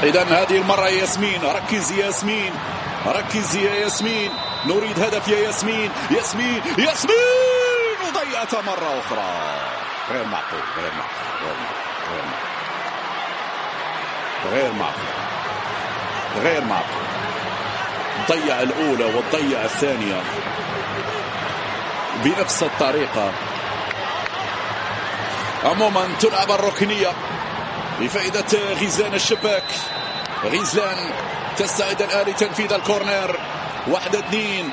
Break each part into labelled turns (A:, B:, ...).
A: إذن هذه المرة ياسمين، ركزي يا ياسمين، ركزي يا ياسمين، نريد هدف يا ياسمين. ياسمين وضيعتها مرة أخرى. غير معقول غير معقول غير معقول غير معقول. ضيع الأولى وضيع الثانية بنفس الطريقة. عموما تلعب الركنية بفائدة غزلان الشباك. غزلان تستعد الآن لتنفيذ الكورنر. 1-2.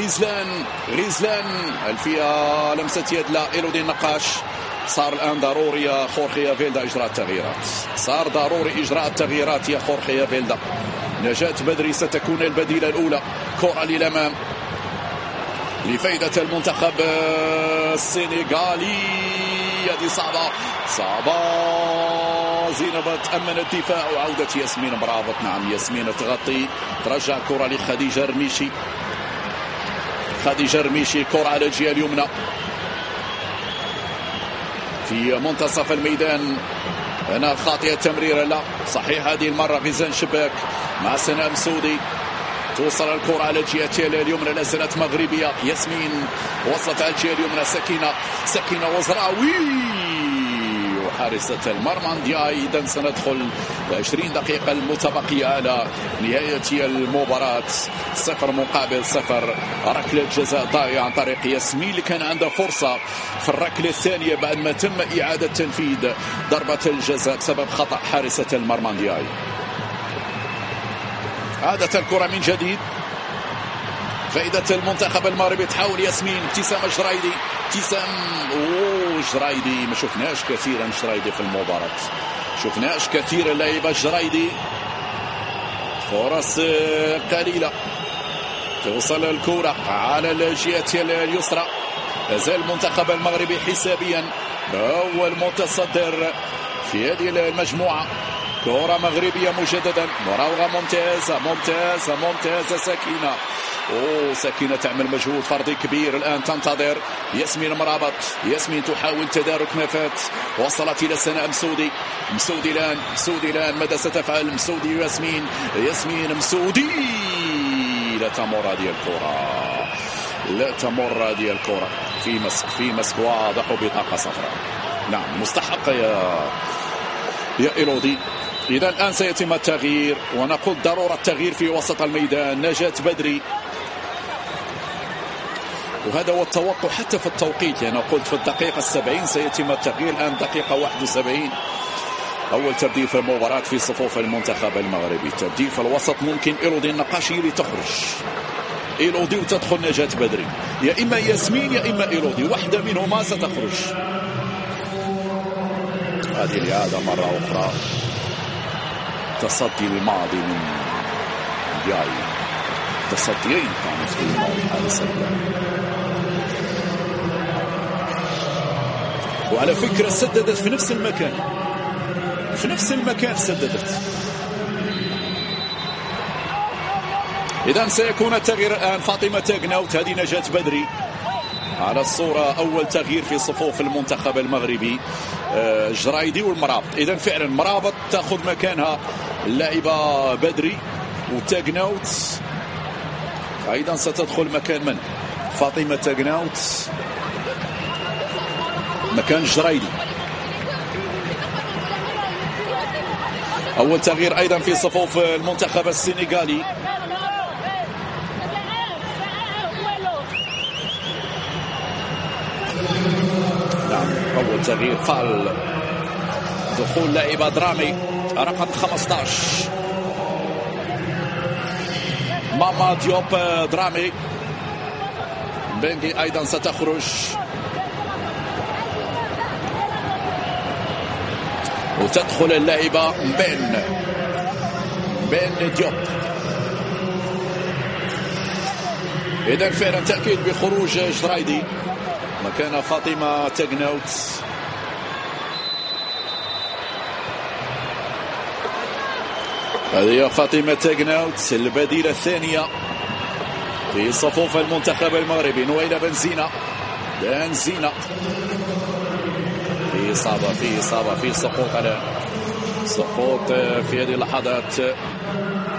A: غزلان الفيها لمسة يد لا إلودي النقاش. صار الآن ضروري يا خورخي فيلدا إجراء التغييرات. صار ضروري إجراء التغييرات يا خورخي فيلدا. نجاة بدري ستكون البديلة الأولى. كرة للأمام لفائدة المنتخب السنغالي. هذه صعبة زينب تأمن الدفاع وعودة ياسمين مرابط. نعم ياسمين تغطي، ترجع كرة لخديجة رميشي. كرة على الجهة اليمنى في منتصف الميدان. هنا خاطئة التمرير، لا صحيح هذه المرة غزلان شباك مع سناء مسودي. توصل الكرة على الجهة اليمنى، لا زالت مغربية. ياسمين وصلت على الجهة اليمنى. سكينة وزراوي وحارسة المرمى دياي. إذن سندخل 20 دقيقة المتبقية على نهاية المباراة. 0-0. ركلة جزاء ضائعة عن طريق ياسمين اللي كان عنده فرصة في الركلة الثانية بعد ما تم إعادة تنفيذ ضربة الجزاء بسبب خطأ حارسة المرمى دياي. عادت الكرة من جديد. فائدة المنتخب المغربي. تحاول ياسمين. ابتسام جرايدي. جرايدي ما شفناش كثيرا جرايدي في المباراة. شفناش كثير اللعيبة جرايدي. فرص قليلة. توصل الكرة على الجهة اليسرى. زال المنتخب المغربي حسابيا هو المتصدر في هذه المجموعة. كرة مغربية مجددا. مراوغة ممتازة. سكينة تعمل مجهود فردي كبير. الآن تنتظر ياسمين مرابط. ياسمين تحاول تدارك ما فات. وصلت إلى سناء مسودي. الآن ماذا ستفعل مسودي؟ ياسمين مسودي. لا تمر هذه الكرة في مسك واضح وبطاقة صفراء. نعم مستحقة يا إلودي. إذا الآن سيتم التغيير، ونقول ضرورة التغيير في وسط الميدان. نجاة بدري، وهذا هو التوقع حتى في التوقيت. أنا قلت في الدقيقة 70 سيتم التغيير. الآن دقيقة 71. أول تبديل في المباراة في صفوف المنتخب المغربي. تبديل في الوسط ممكن إلودي النقاشي اللي تخرج. إلودي وتدخل نجاة بدري، يا إما ياسمين يا إما إلودي، واحدة منهما ستخرج. هذه الإعادة مرة أخرى. تصدي الماضي من جاي. تصديين كانت في الماضي حارس وعلى فكرة سددت في نفس المكان سددت. إذن سيكون التغيير الآن. فاطمة تاغناوت، هذه نجاة بدري على الصورة. أول تغيير في صفوف المنتخب المغربي. جرايدي والمرابط. إذن فعلا مرابط تأخذ مكانها اللاعبة بدري، وتاغناوت أيضا ستدخل مكان من؟ فاطمة تاغناوت مكان جرايدي. أول تغيير أيضا في صفوف المنتخب السنغالي. نعم أول تغيير قال دخول لاعب درامي رقم 15 ماما ديوب درامي. بنجي أيضا ستخرج، وتدخل اللاعبة بين ديوب. إذن فعلا تأكيد بخروج جرايدي مكان فاطمة تاغناوت. هذه فاطمة تاغناوت البديلة الثانية في صفوف المنتخب المغربي. نويلة بنزينة في إصابة في سقوط على سقوط في هذه اللحظات